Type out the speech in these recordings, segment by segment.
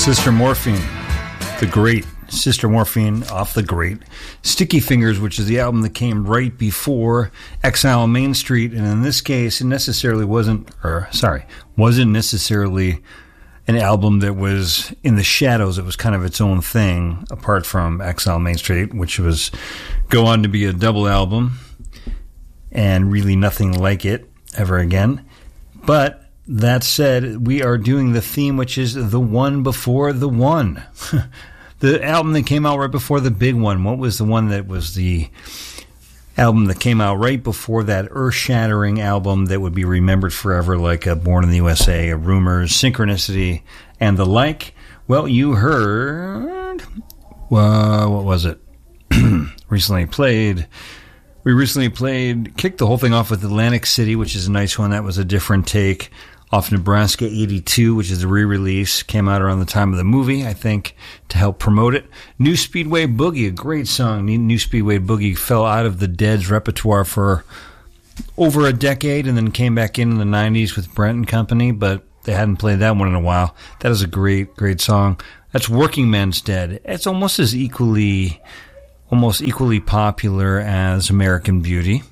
Sister Morphine, the great Sister Morphine off the great Sticky Fingers, which is the album that came right before Exile on Main Street. And in this case, it wasn't necessarily an album that was in the shadows. It was kind of its own thing, apart from Exile on Main Street, which was go on to be a double album and really nothing like it ever again. But that said, we are doing the theme, which is the one before the one. The album that came out right before the big one. What was the one that was the album that came out right before that earth-shattering album that would be remembered forever, like a Born in the USA, a Rumors, Synchronicity, and the like? Well, you heard... what was it? We recently played... Kicked the whole thing off with Atlantic City, which is a nice one. That was a different take off Nebraska 82, which is a re-release. Came out around the time of the movie, I think, to help promote it. New Speedway Boogie, a great song. New Speedway Boogie fell out of the Dead's repertoire for over a decade and then came back in the 90s with Brent and Company, but they hadn't played that one in a while. That is a great, great song. That's Working Man's Dead. It's almost equally popular as American Beauty.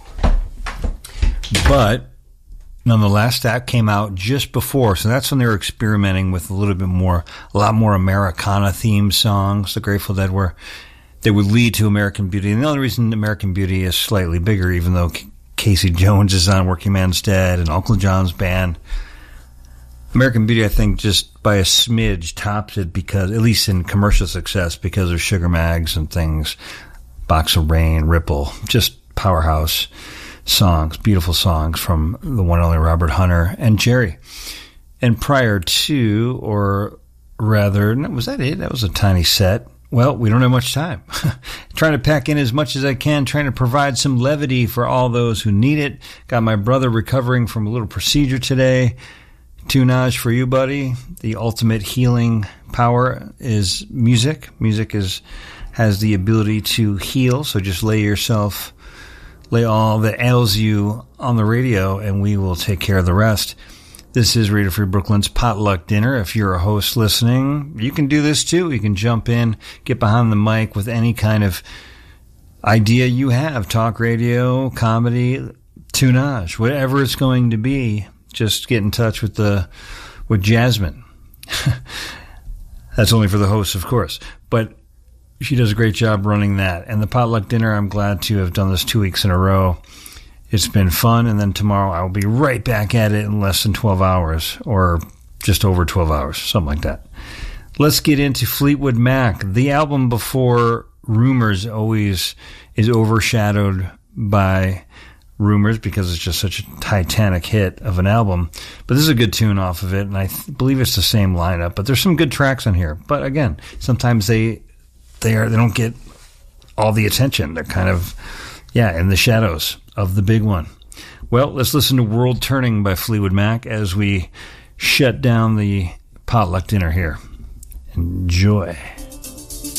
But nonetheless, that came out just before, so that's when they were experimenting with a lot more Americana-themed songs. The Grateful Dead they would lead to American Beauty. And the only reason American Beauty is slightly bigger, even though Casey Jones is on Working Man's Dead and Uncle John's band, American Beauty, I think, just by a smidge tops it because, at least in commercial success, because of Sugar Mags and things, Box of Rain, Ripple, just powerhouse songs, beautiful songs from the one and only Robert Hunter and Jerry. And prior to, or rather, was that it? That was a tiny set. Well, we don't have much time. Trying to pack in as much as I can, trying to provide some levity for all those who need it. Got my brother recovering from a little procedure today. Tunage for you, buddy. The ultimate healing power is music. Music has the ability to heal, so just lay all that ails you on the radio, and we will take care of the rest. This is Radio Free Brooklyn's Potluck Dinner. If you're a host listening, you can do this too. You can jump in, get behind the mic with any kind of idea you have. Talk radio, comedy, tunage, whatever it's going to be. Just get in touch with Jasmine. That's only for the hosts, of course. But she does a great job running that. And the Potluck Dinner, I'm glad to have done this 2 weeks in a row. It's been fun. And then tomorrow I will be right back at it in less than 12 hours or just over 12 hours, something like that. Let's get into Fleetwood Mac. The album before Rumors always is overshadowed by Rumors because it's just such a titanic hit of an album. But this is a good tune off of it, and I believe it's the same lineup. But there's some good tracks on here. But again, sometimes they don't get all the attention. They're kind of, in the shadows of the big one. Well, let's listen to World Turning by Fleetwood Mac as we shut down the Potluck Dinner here. Enjoy.